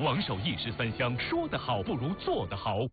王守一时三香，说得好不如做得好。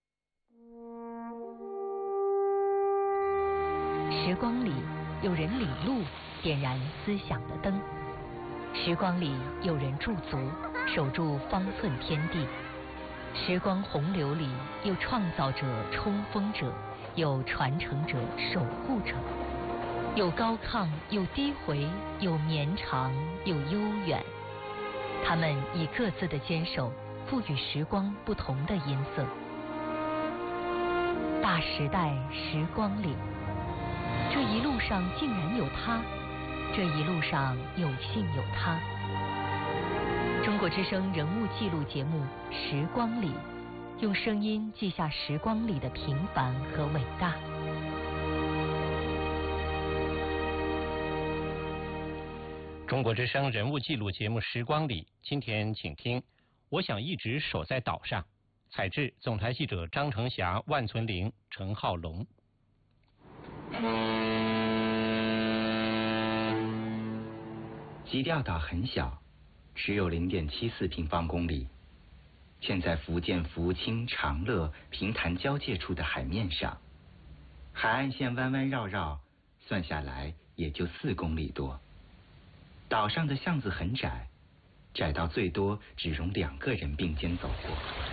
时光里有人领路，点燃思想的灯；时光里有人驻足，守住方寸天地；时光洪流里有创造者、冲锋者，有传承者、守护者，有高亢，有低回，有绵长，有悠远。他们以各自的坚守，赋予时光不同的音色。大时代，时光里，这一路上竟然有他，这一路上有幸有他。中国之声人物记录节目《时光里》，用声音记下时光里的平凡和伟大。 中国之声人物记录节目《时光里》，今天请听《我想一直守在岛上》，采制总台记者张成霞、万存玲、陈浩龙。 基调岛很小，只有0.74平方公里，建在福建福清、长乐、平潭交界处的海面上，海岸线弯弯绕绕，算下来也就4公里多。岛上的巷子很窄，窄到最多只容2个人并肩走过。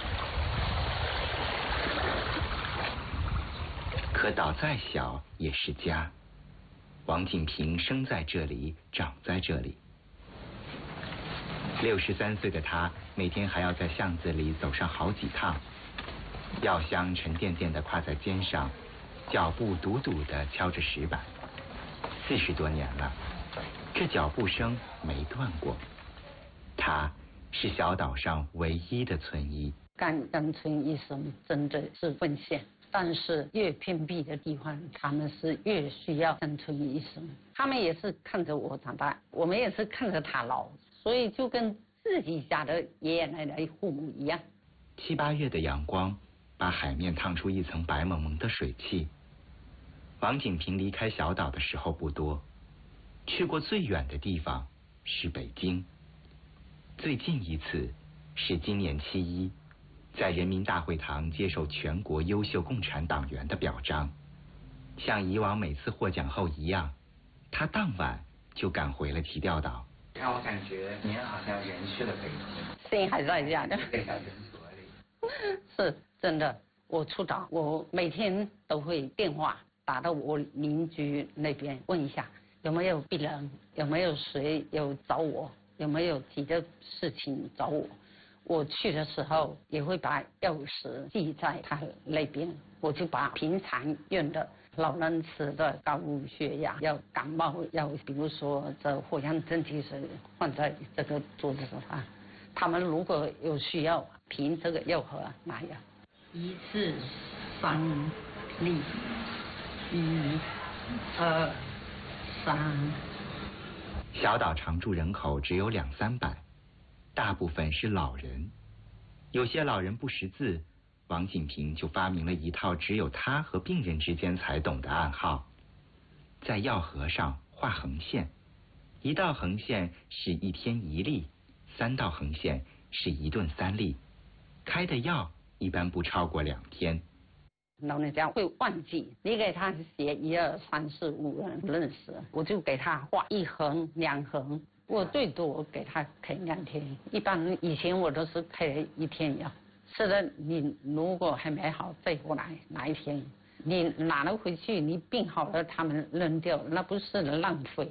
可岛再小也是家，王锦平生在这里，长在这里。63岁的他，每天还要在巷子里走上好几趟，药香沉甸甸地挎在肩上，脚步笃笃地敲着石板。40多年了，这脚步声没断过。他是小岛上唯一的村医。 干村医生真的是奉献，但是越偏僻的地方，他们是越需要干村医生。他们也是看着我长大，我们也是看着他老，所以就跟自己家的爷爷奶奶、父母一样。 7、8月的阳光把海面烫出一层白蒙蒙的水汽。王锦平离开小岛的时候不多，去过最远的地方是北京，最近一次是今年7·1，在人民大会堂接受全国优秀共产党员的表彰。像以往每次获奖后一样，他当晚就赶回了提调岛。 让我感觉您好像人去了北京， 心还在家的。 在小诊所里。 是真的，我出岛，我每天都会电话打到我邻居那边问一下有没有病人，有没有谁有找我，有没有急的事情找我。我去的时候也会把钥匙记在他那边，我就把平常用的老人吃的高血压、要感冒药，比如说这藿香正气水放在这个桌子上，他们如果有需要，凭这个药盒拿药。1、4、3、6、1、2、3。 小岛常住人口只有200、300，大部分是老人。有些老人不识字，王锦平就发明了一套只有他和病人之间才懂的暗号，在药盒上画横线，1道横线是1天1粒，3道横线是1顿3粒，开的药一般不超过2天。 老人家会忘记，你给他写1、2、3、4、5人认识，我就给他画1横、2横，我最多给他开2天，一般以前我都是开1天药。是的，你如果还没好再过来拿1天，你拿了回去，你病好了他们扔掉，那不是浪费。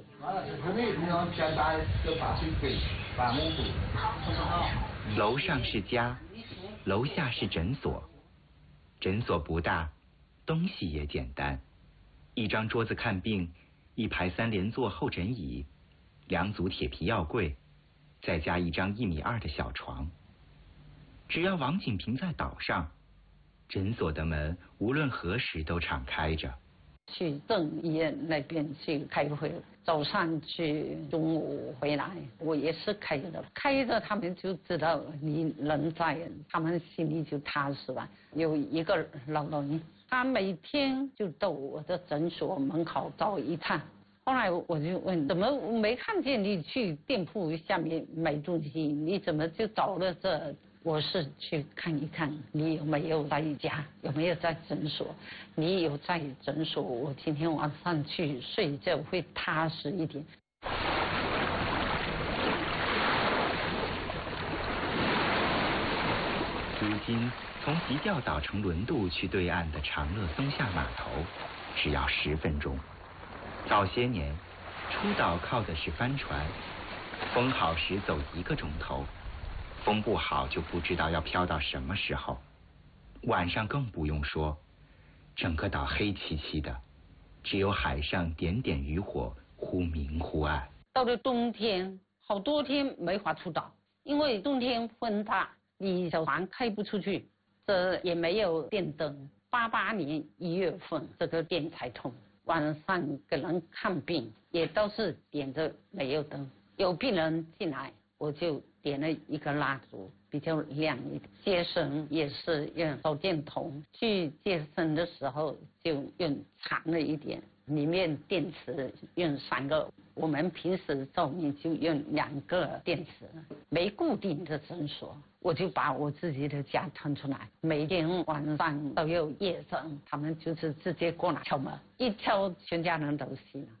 楼上是家，楼下是诊所。诊所不大，东西也简单，1张桌子看病，1排3连座候诊椅，2组铁皮药柜，再加1张1.2米的小床。只要王锦平在岛上，诊所的门无论何时都敞开着。 去镇医院那边去开会，早上去，中午回来，我也是开着，他们就知道你人在，他们心里就踏实了。有一个老人，他每天就到我的诊所门口走一趟， 后来我就问，怎么没看见你去店铺下面买东西？你怎么就找了这？我是去看一看你有没有在家，有没有在诊所。你有在诊所，我今天晚上去睡觉会踏实一点。 如今从急调岛乘轮渡去对岸的长乐松下码头，只要10分钟。早些年，出岛靠的是帆船，风好时走1个钟头，风不好就不知道要飘到什么时候。晚上更不用说，整个岛黑漆漆的，只有海上点点渔火忽明忽暗。 到了冬天，好多天没法出岛，因为冬天风大，你小船开不出去，这也没有电灯。88年1月份，这个电才通。晚上给人看病也都是点着煤油灯，有病人进来我就点了一个蜡烛，比较亮一点。接生也是用手电筒，去接生的时候就用长了一点，里面电池用3个，我们平时照明就用2个电池。没固定的诊所，我就把我自己的家腾出来，每天晚上都有夜诊，他们就是直接过来敲门，一敲全家人都醒了。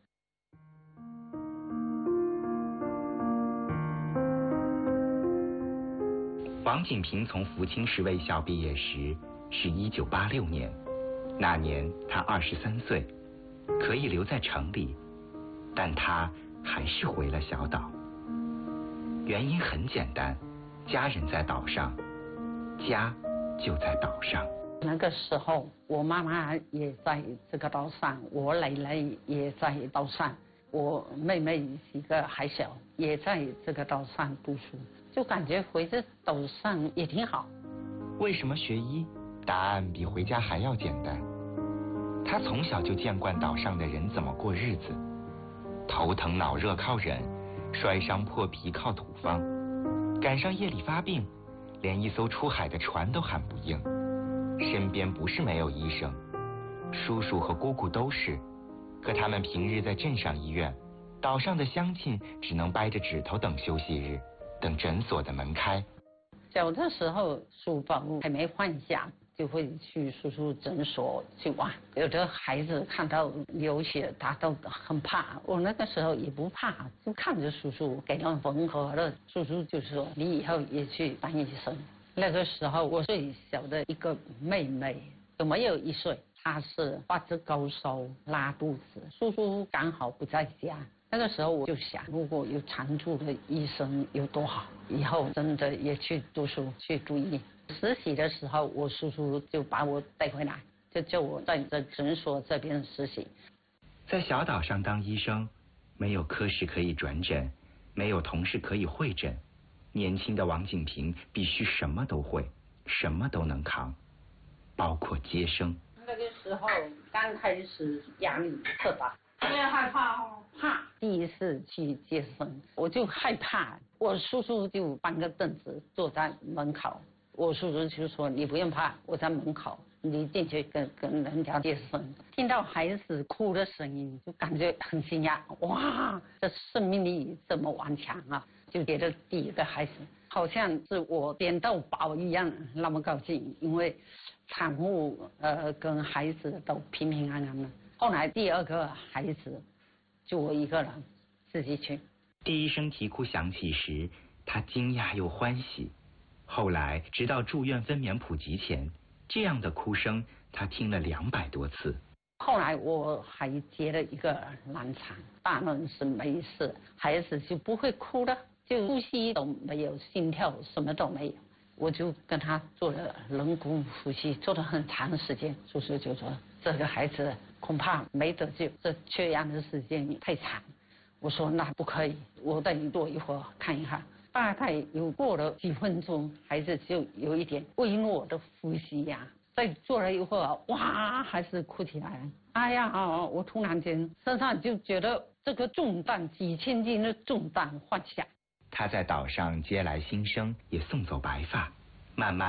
王景平从福清市卫校毕业时是1986年，那年他23岁，可以留在城里，但他还是回了小岛。原因很简单，家人在岛上，家就在岛上。 那个时候我妈妈也在这个岛上，我奶奶也在岛上，我妹妹几个还小，也在这个岛上读书，就感觉回这岛上也挺好。 为什么学医？答案比回家还要简单。他从小就见惯岛上的人怎么过日子，头疼脑热靠忍，摔伤破皮靠土方，赶上夜里发病，连一艘出海的船都喊不应。身边不是没有医生，叔叔和姑姑都是，可他们平日在镇上医院，岛上的乡亲只能掰着指头等休息日，等诊所的门开。 小的时候书包还没换下，就会去叔叔诊所去玩。有的孩子看到流血，他都很怕。我那个时候也不怕，就看着叔叔给人缝合了。叔叔就说：“你以后也去当医生。”那个时候我最小的一个妹妹都没有1岁，她是发着高烧拉肚子，叔叔刚好不在家。那个时候我就想，如果有常驻的医生有多好，以后真的也去读书去读医。实习的时候，我叔叔就把我带回来，就叫我在这诊所这边实习。 在小岛上当医生，没有科室可以转诊，没有同事可以会诊，年轻的王景平必须什么都会，什么都能扛，包括接生。 那个时候刚开始压力特大，我也害怕哦，怕。第一次去接生，我就害怕。我叔叔就搬个凳子坐在门口，我叔叔就说：“你不用怕，我在门口，你进去跟人家接生。”听到孩子哭的声音，就感觉很惊讶，哇，这生命力这么顽强啊！就觉得第一个孩子好像是我捡到宝一样，那么高兴，因为产妇跟孩子都平平安安的。后来第2个孩子就我一个人自己去。 第一声啼哭响起时，他惊讶又欢喜。后来直到住院分娩普及前，这样的哭声他听了200多次。 后来我还接了一个难产，大人是没事，孩子就不会哭了，就呼吸都没有，心跳什么都没有。我就跟他做了人工呼吸，做了很长时间。叔叔就说这个孩子恐怕没得救，这缺氧的时间太长。我说那不可以，我带你坐一会儿看一看。大概有过了几分钟，孩子就有一点微弱的呼吸呀。再坐了一会儿，哇，还是哭起来了。哎呀，我突然间身上就觉得这个重担，几千斤的重担放下。 他在岛上接来新生，也送走白发，慢慢